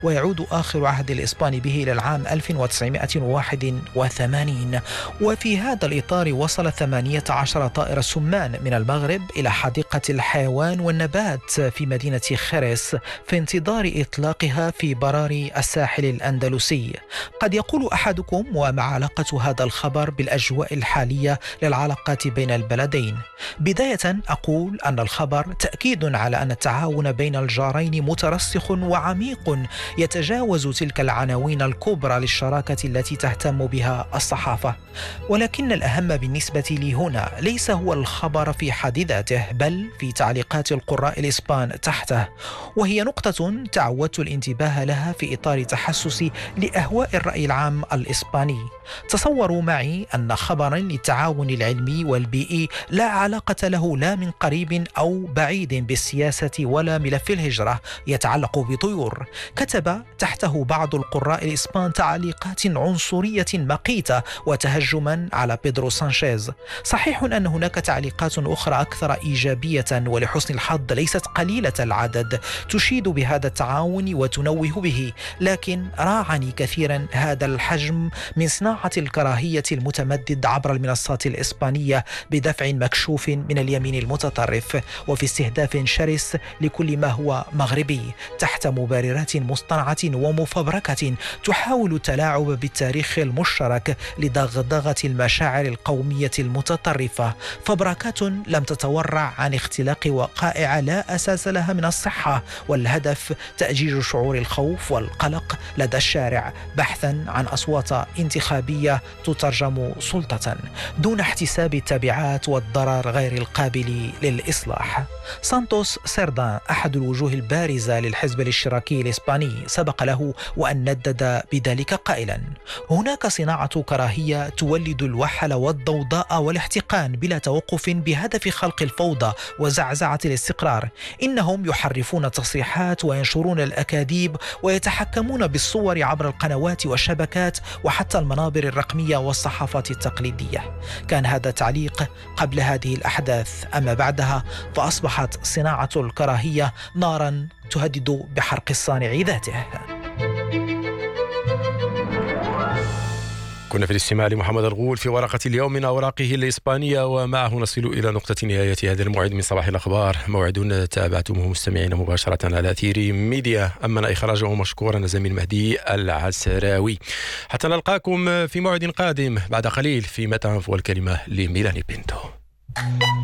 ويعود آخر عهد الإسبان به إلى العام 1981. وفي هذا الإطار وصل 18 طائر سمان من المغرب إلى حديقة الحيوان والنبات في مدينة خرس في انتظار إطلاقها في براري الساحل الأندلسي. قد يقول أحدكم: وما علاقة هذا الخبر بالأجواء الحالية للعلاقات بين البلدين؟ بداية أقول أن الخبر تأكيد على أن التعاون بين الجارين مترسخ وعميق يتجاوز تلك العناوين الكبرى للشراكة التي تهتم بها الصحافة. ولكن الأهم بالنسبة لي هنا ليس هو الخبر في حد ذاته، بل في تعليقات القراء الإسبان تحته، وهي نقطة تعودت الانتباه لها في إطار تحسسي لأهواء الرأي العام الإسباني. تصوروا معي أن خبرا للتعاون العلمي والبيئي لا علاقة له لا من قريب أو بعيد بالسياسة ولا ملف الهجرة يتعلق بطيور، كتب تحته بعض القراء الإسبان تعليقات عنصرية مقيتة وتهجما على بيدرو سانشيز. صحيح أن هناك تعليقات أخرى أكثر إيجابية ولحسن الحظ ليست قليلة العدد تشيد بهذا التعاون وتنوه به، لكن راعني كثيرا هذا الحجم من صناعة الكراهية المتمدد عبر المنصات الإسبانية بدفع مكشوف من اليمين المتطرف، وفي استهداف شرس لكل ما هو مغربي تحت مبررات مصطنعة ومفبركة تحاول التلاعب بالتاريخ المشترك لدغدغة المشاعر القومية المتطرفة، فبركات لم تتورع عن اختلاق وقائع لا أساس لها من الصحة، والهدف تأجيج شعور الخوف والقلق لدى الشارع بحثا عن أصوات انتخابية تترجم سلطة دون احتساب التبعات والضرر غير القابل للإصلاح. سانتوس سيردان أحد الوجوه البارزة للحزب الاشتراكي الإسباني سبق له وأن ندد بذلك قائلا: هناك صناعة كراهية تولد الوحل والضوضاء والاحتقان بلا توقف بهدف خلق الفوضى وزعزعة الاستقرار. إنهم يحرفون التصريحات وينشرون الأكاذيب ويتحكمون بالصور عبر القنوات والشبكات وحتى المنابر الرقمية والصحافات التقليدية. كان هذا تعليق قبل هذه الأحداث، أما بعدها فأصبحت صناعة الكراهية نارا تهدد بحرق الصانع ذاته. كنا في الاستماع لمحمد الغول في ورقة اليوم من أوراقه الإسبانية، ومعه نصل إلى نقطة نهاية هذا الموعد من صباح الأخبار، موعد تابعتموه مستمعين مباشرة على أثير ميديا، أما إخراجه مشكورا زميل مهدي العسراوي. حتى نلقاكم في موعد قادم بعد قليل في متى والكلمة لميلاني بينتو.